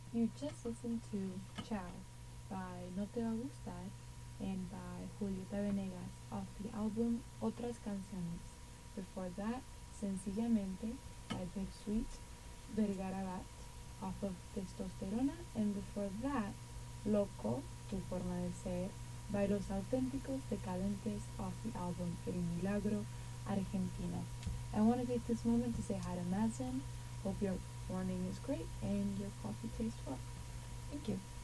You just listened to Ciao by No Te Va a Gustar and by Julieta Venegas off the album Otras Canciones. Before that, Sencillamente by Big Sweet, Vergara Gat off of Testosterona, and before that, Loco, Tu Forma de Ser by Los Auténticos Decadentes off the album El Milagro Argentino. I want to take this moment to say hi to Madsen. Hope your morning is great and your coffee tastes well. Thank you.